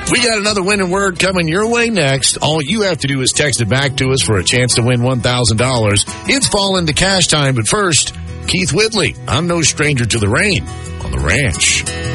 We got another winning word coming your way next. All you have to do is text it back to us for a chance to win $1,000. It's fall into cash time, but first, Keith Whitley, I'm no stranger to the rain on the ranch.